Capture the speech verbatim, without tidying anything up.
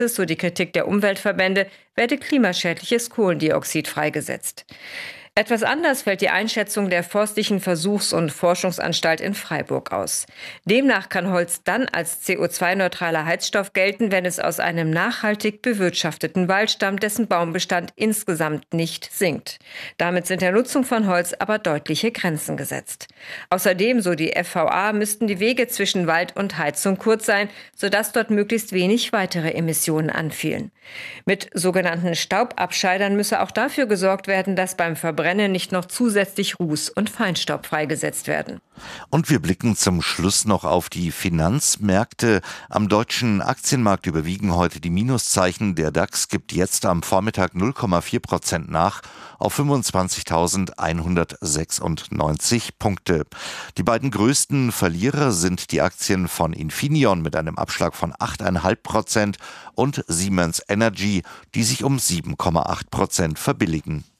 so die Kritik der Umweltverbände, werde klimaschädliches Kohlendioxid freigesetzt. Etwas anders fällt die Einschätzung der Forstlichen Versuchs- und Forschungsanstalt in Freiburg aus. Demnach kann Holz dann als C O zwei neutraler Heizstoff gelten, wenn es aus einem nachhaltig bewirtschafteten Wald stammt, dessen Baumbestand insgesamt nicht sinkt. Damit sind der Nutzung von Holz aber deutliche Grenzen gesetzt. Außerdem, so die F V A, müssten die Wege zwischen Wald und Heizung kurz sein, sodass dort möglichst wenig weitere Emissionen anfielen. Mit sogenannten Staubabscheidern müsse auch dafür gesorgt werden, dass beim Verbrennen nicht noch zusätzlich Ruß und Feinstaub freigesetzt werden. Und wir blicken zum Schluss noch auf die Finanzmärkte. Am deutschen Aktienmarkt überwiegen heute die Minuszeichen. Der DAX gibt jetzt am Vormittag null Komma vier Prozent nach auf fünfundzwanzigtausendeinhundertsechsundneunzig Punkte. Die beiden größten Verlierer sind die Aktien von Infineon mit einem Abschlag von acht Komma fünf Prozent und Siemens Energy, die sich um sieben Komma acht Prozent verbilligen.